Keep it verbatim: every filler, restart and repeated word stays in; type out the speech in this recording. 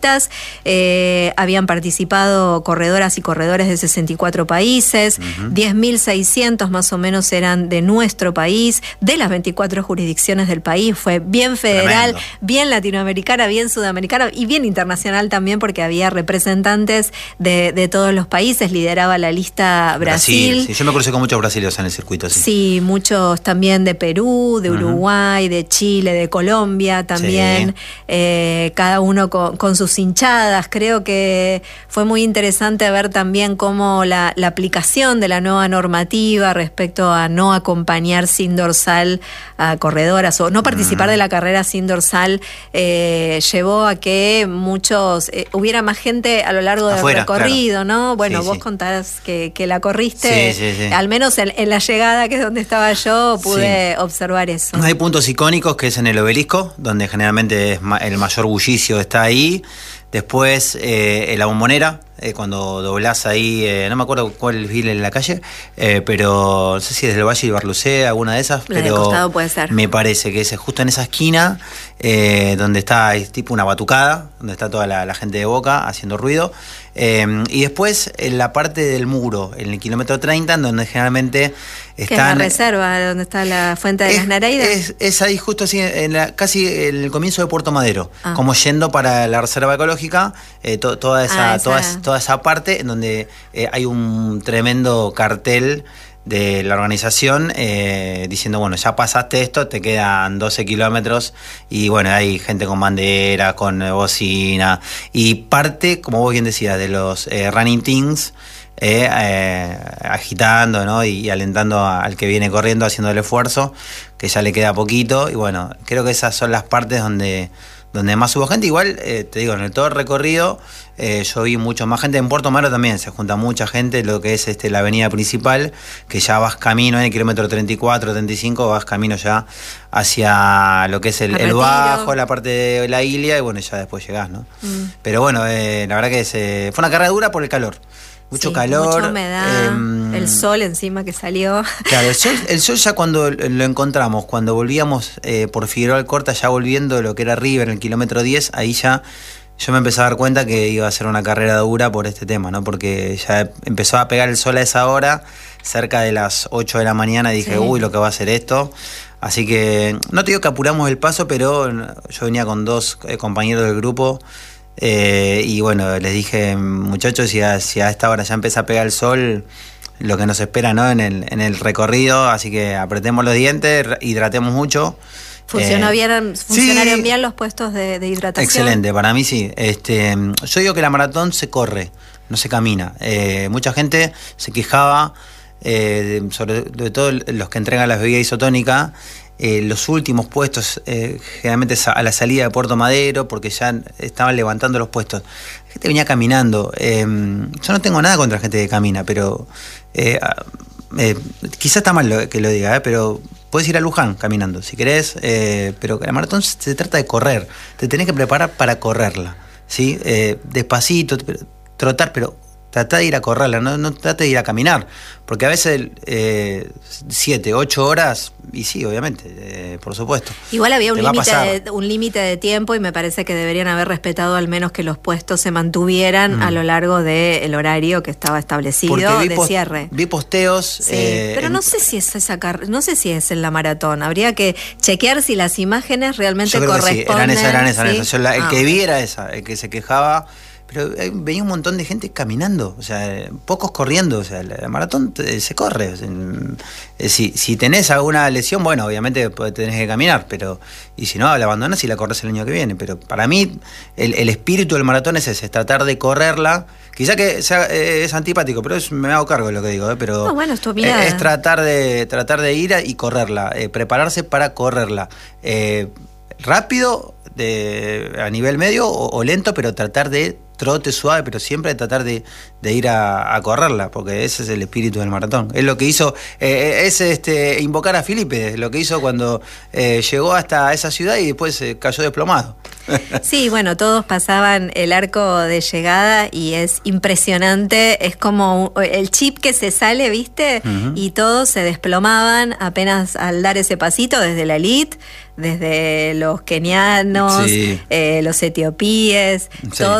Eh, habían participado corredoras y corredores de sesenta y cuatro países, uh-huh. diez mil seiscientos más o menos eran de nuestro país, de las veinticuatro jurisdicciones del país. Fue bien federal, tremendo, bien latinoamericana, bien sudamericana y bien internacional también, porque había representantes de, de todos los países. Lideraba la lista Brasil. Brasil sí, yo me crucé con muchos brasileños en el circuito. Sí, sí, muchos también de Perú, de Uruguay, uh-huh. de Chile, de Colombia también, sí. eh, cada uno con, con sus hinchadas. Creo que fue muy interesante ver también cómo la, la aplicación de la nueva normativa respecto a no acompañar sin dorsal a corredoras o no participar mm. de la carrera sin dorsal eh, llevó a que muchos eh, hubiera más gente a lo largo del Afuera, recorrido, claro. ¿no? Bueno, sí, vos sí. contás que, que la corriste, sí, sí, sí. al menos en, en la llegada, que es donde estaba yo, pude sí. observar eso. Hay puntos icónicos, que es en el obelisco, donde generalmente es ma- el mayor bullicio está ahí. Después eh, en la Bombonera, eh, cuando doblás ahí, eh, no me acuerdo cuál es en la calle, eh, pero no sé si desde el Valle de Barlucé, alguna de esas, la pero de costado puede ser. Me parece que es justo en esa esquina, eh, donde está, es tipo una batucada, donde está toda la, la gente de Boca haciendo ruido. Eh, y después en la parte del muro, en el kilómetro treinta, en donde generalmente están... ¿Qué es la reserva, donde está la fuente de es, las Nereidas? Es, es ahí justo así, en la, casi en el comienzo de Puerto Madero, ah. como yendo para la reserva ecológica, eh, to, toda, esa, ah, esa... Toda, toda esa parte en donde eh, hay un tremendo cartel de la organización eh, diciendo, bueno, ya pasaste esto, te quedan doce kilómetros, y bueno, hay gente con bandera, con bocina, y parte, como vos bien decías, de los eh, running teams eh, eh, agitando, ¿no? y, y alentando a, al que viene corriendo, haciendo el esfuerzo, que ya le queda poquito, y bueno, creo que esas son las partes donde donde más hubo gente. Igual, eh, te digo, en el todo el recorrido eh, yo vi mucho más gente. En Puerto Madero también se junta mucha gente, lo que es este la avenida principal, que ya vas camino en el kilómetro treinta y cuatro, treinta y cinco, vas camino ya hacia lo que es el, el bajo, la parte de la Ilia, y bueno, ya después llegás, ¿no? Mm. Pero bueno, eh, la verdad que se, fue una carrera dura por el calor. Mucho sí, calor. Mucha humedad, eh, el sol encima que salió. Claro, el sol, el sol ya cuando lo encontramos, cuando volvíamos eh, por Figueroa Alcorta, ya volviendo lo que era River en el kilómetro diez, ahí ya yo me empecé a dar cuenta que iba a ser una carrera dura por este tema, ¿no? Porque ya empezó a pegar el sol a esa hora, cerca de las ocho de la mañana, y dije, sí. uy, lo que va a ser esto. Así que, no te digo que apuramos el paso, pero yo venía con dos eh, compañeros del grupo. Eh, y bueno, les dije, muchachos, si a, si a esta hora ya empieza a pegar el sol, lo que nos espera, ¿no? en, el, en el recorrido, así que apretemos los dientes, hidratemos mucho. ¿Funcionó eh, bien, ¿Funcionaron sí, bien los puestos de, de hidratación? Excelente, para mí sí. Este, yo digo que la maratón se corre, no se camina. Eh, mucha gente se quejaba, eh, sobre, sobre todo los que entregan las bebidas isotónicas, Eh, los últimos puestos, eh, generalmente a la salida de Puerto Madero, porque ya estaban levantando los puestos. La gente venía caminando. Eh, yo no tengo nada contra la gente que camina, pero eh, eh, quizás está mal lo, que lo diga, eh, pero puedes ir a Luján caminando, si querés, eh, pero la maratón se, se trata de correr. Te tenés que preparar para correrla, ¿sí? Eh, despacito, trotar, pero tratá de ir a correrla, no, no trate de ir a caminar, porque a veces eh, siete, ocho horas, y sí, obviamente, eh, por supuesto. Igual había un límite de, un límite de tiempo, y me parece que deberían haber respetado al menos que los puestos se mantuvieran mm. a lo largo del horario que estaba establecido de post, cierre. Vi posteos. Sí, eh, pero no sé si es esa car- no sé si es en la maratón. Habría que chequear si las imágenes realmente yo creo corresponden. Que sí, eran esas, eran esas, ¿sí? eran esas. Yo la, el ah, que okay. vi era esa, el que se quejaba. Pero venía un montón de gente caminando, o sea, pocos corriendo, o sea, la maratón se corre. O sea, si, si tenés alguna lesión, bueno, obviamente tenés que caminar, pero y si no, la abandonás y la corres el año que viene. Pero para mí, el, el espíritu del maratón es ese, es tratar de correrla. Quizá que sea, es antipático, pero es, me hago cargo de lo que digo, ¿eh? Pero no, bueno, es, tu es, es tratar de tratar de ir y correrla, eh, prepararse para correrla. Eh, rápido, de, a nivel medio o, o lento, pero tratar de trote suave, pero siempre tratar de, de ir a, a correrla, porque ese es el espíritu del maratón. Es lo que hizo, eh, es este, invocar a Felipe, lo que hizo cuando eh, llegó hasta esa ciudad y después eh, cayó desplomado. Sí, bueno, todos pasaban el arco de llegada y es impresionante, es como el chip que se sale, ¿viste? Uh-huh. Y todos se desplomaban apenas al dar ese pasito, desde la elite, desde los kenianos, sí. eh, los etiopíes, sí. todos